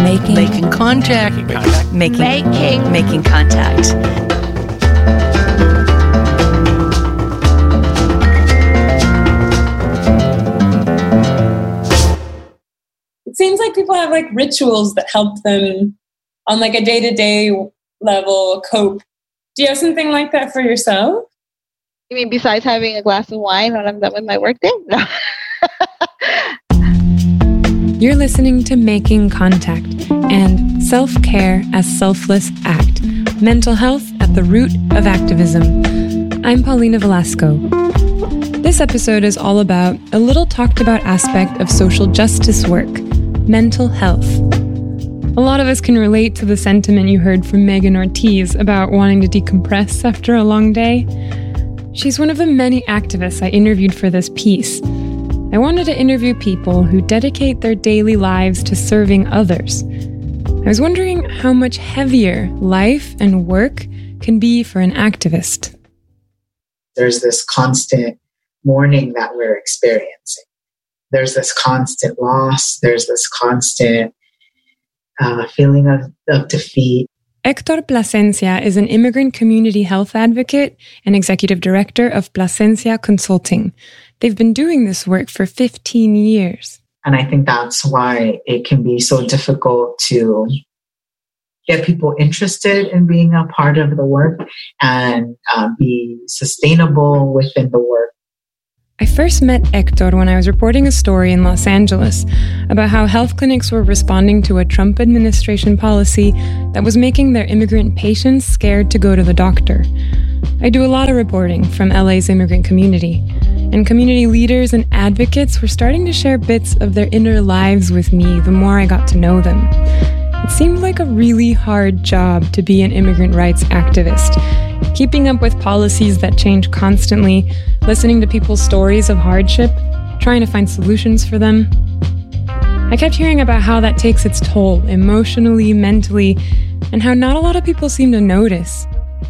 Making contact. Making contact. It seems like people have like rituals that help them on like a day-to-day level cope. Do you have something like that for yourself? You mean besides having a glass of wine when I'm done with my workday? No. You're listening to Making Contact and Self-Care as Selfless Act, Mental Health at the Root of Activism. I'm Paulina Velasco. This episode is all about a little talked about aspect of social justice work, mental health. A lot of us can relate to the sentiment you heard from Megan Ortiz about wanting to decompress after a long day. She's one of the many activists I interviewed for this piece. I wanted to interview people who dedicate their daily lives to serving others. I was wondering how much heavier life and work can be for an activist. There's this constant mourning that we're experiencing. There's this constant loss. There's this constant feeling of defeat. Hector Plasencia is an immigrant community health advocate and executive director of Plasencia Consulting. They've been doing this work for 15 years. And I think that's why it can be so difficult to get people interested in being a part of the work and be sustainable within the work. I first met Hector when I was reporting a story in Los Angeles about how health clinics were responding to a Trump administration policy that was making their immigrant patients scared to go to the doctor. I do a lot of reporting from LA's immigrant community, and community leaders and advocates were starting to share bits of their inner lives with me the more I got to know them. It seemed like a really hard job to be an immigrant rights activist, keeping up with policies that change constantly, listening to people's stories of hardship, trying to find solutions for them. I kept hearing about how that takes its toll emotionally, mentally, and how not a lot of people seem to notice.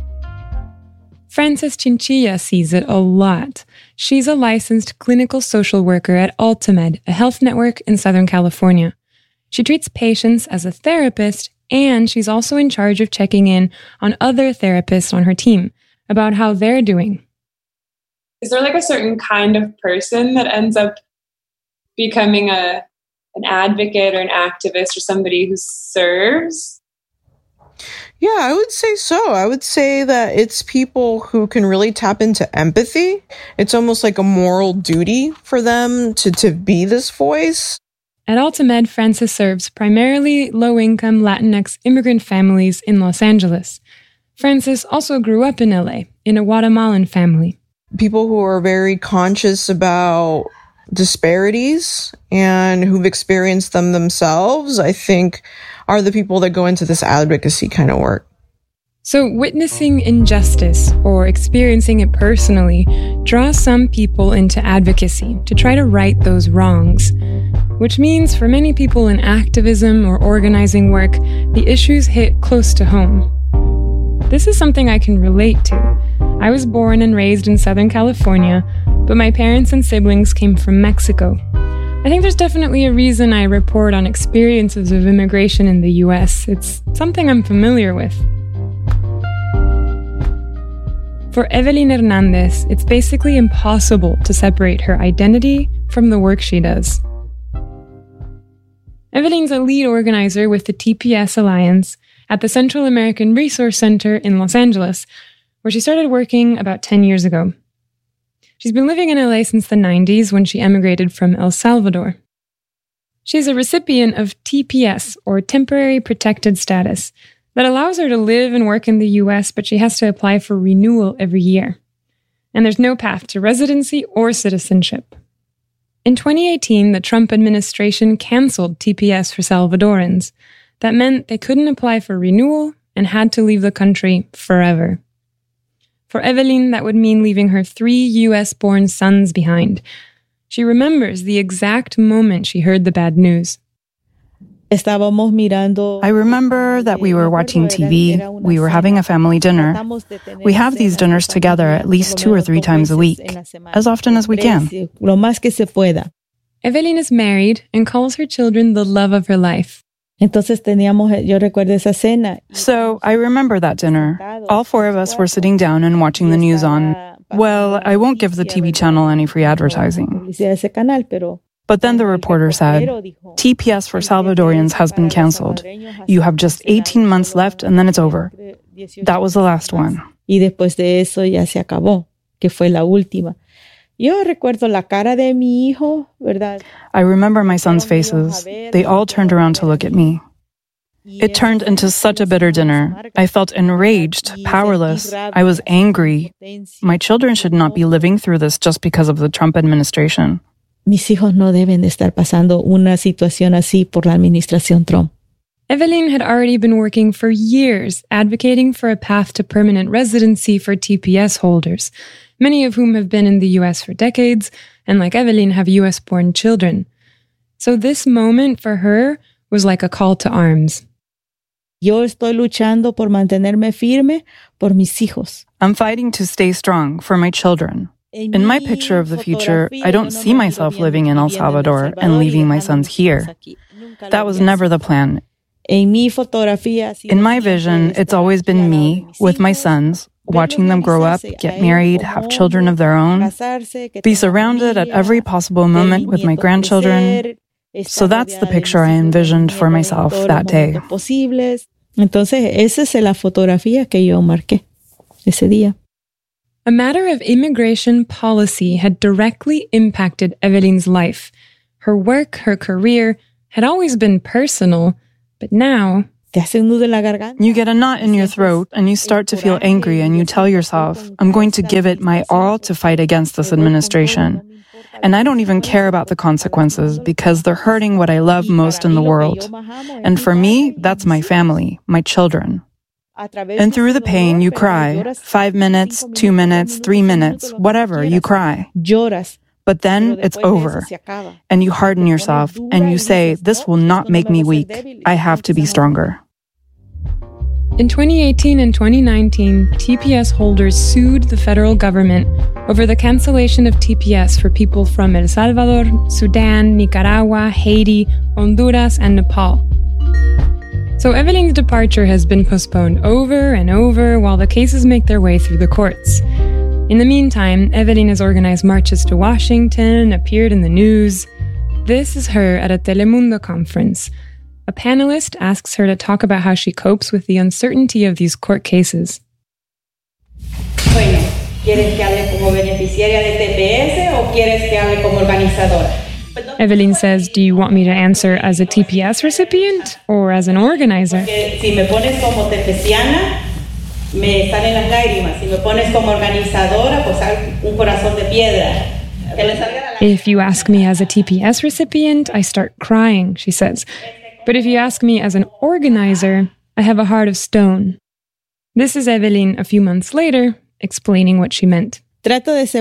Frances Chinchilla sees it a lot. She's a licensed clinical social worker at Altamed, a health network in Southern California. She treats patients as a therapist, and she's also in charge of checking in on other therapists on her team about how they're doing. Is there like a certain kind of person that ends up becoming an advocate or an activist or somebody who serves? Yeah, I would say so. I would say that it's people who can really tap into empathy. It's almost like a moral duty for them to be this voice. At Altamed, Frances serves primarily low-income Latinx immigrant families in Los Angeles. Frances also grew up in LA, in a Guatemalan family. People who are very conscious about disparities and who've experienced them themselves, I think, are the people that go into this advocacy kind of work. So witnessing injustice or experiencing it personally draws some people into advocacy to try to right those wrongs, which means for many people in activism or organizing work, the issues hit close to home. This is something I can relate to. I was born and raised in Southern California, but my parents and siblings came from Mexico. I think there's definitely a reason I report on experiences of immigration in the US. It's something I'm familiar with. For Evelyn Hernandez, it's basically impossible to separate her identity from the work she does. Evelyn's a lead organizer with the TPS Alliance at the Central American Resource Center in Los Angeles, where she started working about 10 years ago. She's been living in LA since the 90s when she emigrated from El Salvador. She's a recipient of TPS, or Temporary Protected Status, that allows her to live and work in the US, but she has to apply for renewal every year. And there's no path to residency or citizenship. In 2018, the Trump administration canceled TPS for Salvadorans. That meant they couldn't apply for renewal and had to leave the country forever. For Evelyn, that would mean leaving her 3 US-born sons behind. She remembers the exact moment she heard the bad news. I remember that we were watching TV, we were having a family dinner. We have these dinners together at least 2 or 3 times a week, as often as we can. Evelyn is married and calls her children the love of her life. So I remember that dinner. All four of us were sitting down and watching the news on, well, I won't give the TV channel any free advertising. But then the reporter said, TPS for Salvadorians has been canceled. You have just 18 months left and then it's over. That was the last one. I remember my son's faces. They all turned around to look at me. It turned into such a bitter dinner. I felt enraged, powerless. I was angry. My children should not be living through this just because of the Trump administration. Mis hijos no deben de estar pasando una situación así por la administración Trump. Evelyn had already been working for years advocating for a path to permanent residency for TPS holders, many of whom have been in the U.S. for decades and, like Evelyn, have U.S.-born children. So this moment for her was like a call to arms. Yo estoy luchando por mantenerme firme por mis hijos. I'm fighting to stay strong for my children. In my picture of the future, I don't see myself living in El Salvador and leaving my sons here. That was never the plan. In my vision, it's always been me, with my sons, watching them grow up, get married, have children of their own, be surrounded at every possible moment with my grandchildren. So that's the picture I envisioned for myself that day. Entonces, esa es la fotografía que yo marqué ese día. A matter of immigration policy had directly impacted Evelyn's life. Her work, her career, had always been personal, but now... You get a knot in your throat and you start to feel angry and you tell yourself, I'm going to give it my all to fight against this administration. And I don't even care about the consequences because they're hurting what I love most in the world. And for me, that's my family, my children. And through the pain, you cry. 5 minutes, 2 minutes, 3 minutes, whatever, you cry. But then it's over. And you harden yourself and you say, this will not make me weak. I have to be stronger. In 2018 and 2019, TPS holders sued the federal government over the cancellation of TPS for people from El Salvador, Sudan, Nicaragua, Haiti, Honduras, and Nepal. So Evelyn's departure has been postponed over and over while the cases make their way through the courts. In the meantime, Evelyn has organized marches to Washington, appeared in the news. This is her at a Telemundo conference. A panelist asks her to talk about how she copes with the uncertainty of these court cases. Bueno, ¿quieres que hable como beneficiaria de TPS o quieres que hable como organizadora? Evelyn says, do you want me to answer as a TPS recipient or as an organizer? Si me pones como TPSiana, me salen las lágrimas. Si me pones como organizadora, pues un corazón de piedra. If you ask me as a TPS recipient, I start crying, she says. But if you ask me as an organizer, I have a heart of stone. This is Evelyn a few months later, explaining what she meant. I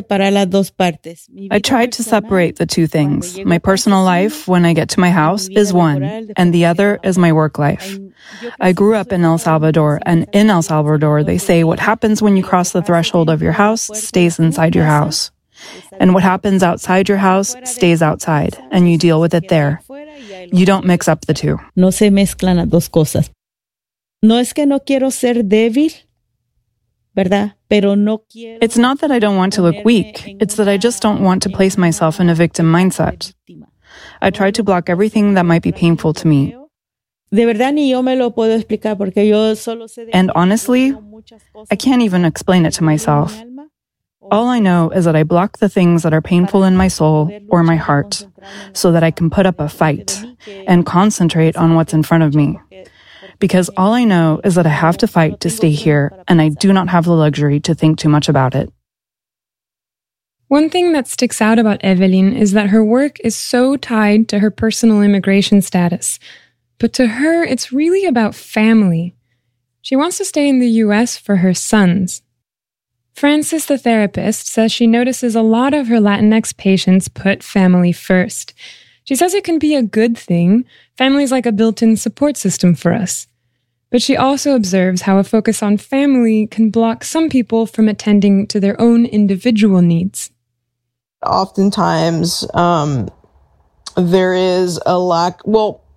tried to separate the two things. My personal life, when I get to my house, is one, and the other is my work life. I grew up in El Salvador, and in El Salvador, they say what happens when you cross the threshold of your house stays inside your house. And what happens outside your house stays outside, and you deal with it there. You don't mix up the two. No se mezclan las dos cosas. No es que no quiero ser débil, ¿verdad? Pero no quiero. It's not that I don't want to look weak. It's that I just don't want to place myself in a victim mindset. I try to block everything that might be painful to me. De verdad ni yo me lo puedo explicar porque yo solo sé de. And honestly, I can't even explain it to myself. All I know is that I block the things that are painful in my soul or my heart so that I can put up a fight and concentrate on what's in front of me. Because all I know is that I have to fight to stay here, and I do not have the luxury to think too much about it. One thing that sticks out about Evelyn is that her work is so tied to her personal immigration status. But to her, it's really about family. She wants to stay in the U.S. for her sons. Frances, the therapist, says she notices a lot of her Latinx patients put family first. She says it can be a good thing. Family's like a built-in support system for us. But she also observes how a focus on family can block some people from attending to their own individual needs. Oftentimes, there is a lack, well,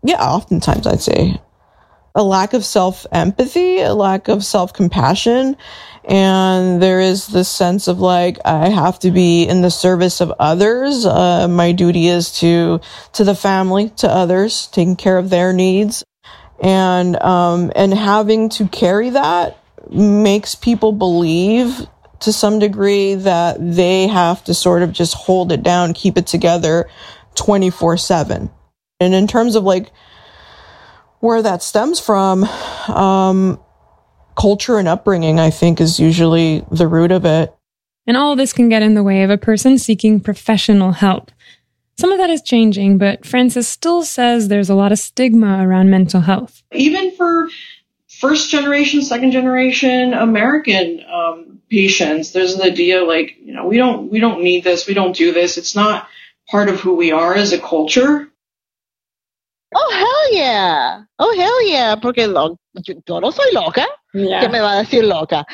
Yeah, oftentimes I'd say a lack of self-empathy, a lack of self-compassion. And there is this sense of like, I have to be in the service of others. My duty is to the family, to others, taking care of their needs. And having to carry that makes people believe to some degree that they have to sort of just hold it down, keep it together 24/7. And in terms of like where that stems from, culture and upbringing, I think, is usually the root of it. And all this can get in the way of a person seeking professional help. Some of that is changing, but Frances still says there's a lot of stigma around mental health. Even for first generation, second generation American patients, there's an idea like, we don't need this, we don't do this. It's not part of who we are as a culture. Oh, hell yeah. Oh, hell yeah. Porque yo no soy loca. Yeah. Que me va a decir loca.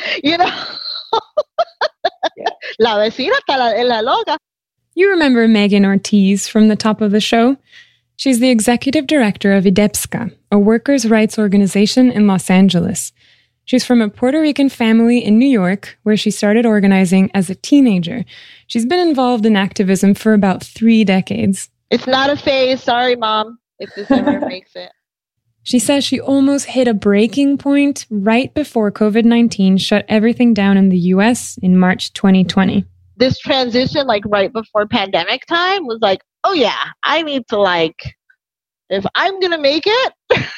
La vecina está la loca. You remember Megan Ortiz from the top of the show? She's the executive director of IDEPSCA, a workers' rights organization in Los Angeles. She's from a Puerto Rican family in New York, where she started organizing as a teenager. She's been involved in activism for about 3 decades. It's not a phase. Sorry, Mom, if this ever makes it. She says she almost hit a breaking point right before COVID-19 shut everything down in the U.S. in March 2020. This transition, like right before pandemic time, was like, oh yeah, I need to if I'm going to make it,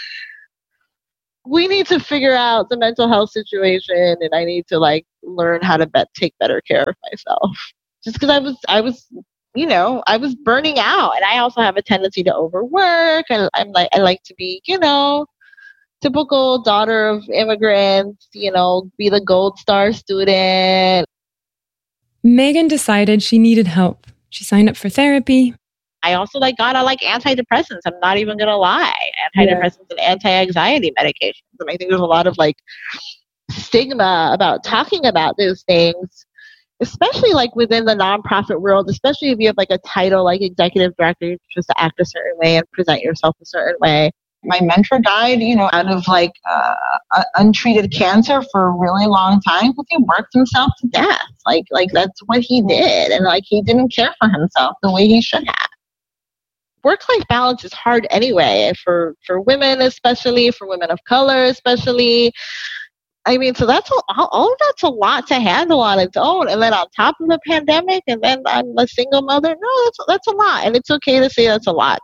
we need to figure out the mental health situation, and I need to learn how to take better care of myself. Just because I was burning out, and I also have a tendency to overwork. I like to be, typical daughter of immigrants, be the gold star student. Megan decided she needed help. She signed up for therapy. I also got on antidepressants. I'm not even gonna lie, antidepressants and anti-anxiety medications. And I think there's a lot of stigma about talking about those things, especially within the nonprofit world. Especially if you have a title like executive director, you're supposed to act a certain way and present yourself a certain way. My mentor died, out of untreated cancer for a really long time because he worked himself to death. That's what he did, and he didn't care for himself the way he should have. Work-life balance is hard anyway for women, especially for women of color, especially. I mean, so that's all of that's a lot to handle on its own, and then on top of a pandemic, and then I'm a single mother. No, that's a lot, and it's okay to say that's a lot.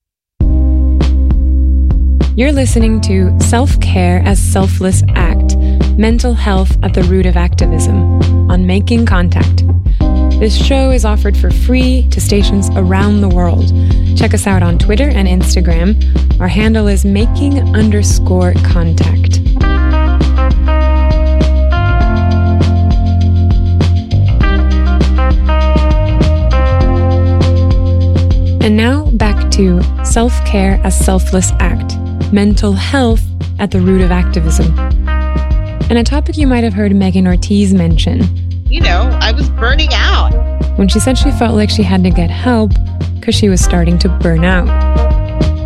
You're listening to Self-Care as Selfless Act, Mental Health at the Root of Activism on Making Contact. This show is offered for free to stations around the world. Check us out on Twitter and Instagram. Our handle is making_contact. And now back to Self-Care as Selfless Act, Mental Health at the Root of Activism. And a topic you might have heard Megan Ortiz mention. I was burning out. When she said she felt like she had to get help because she was starting to burn out.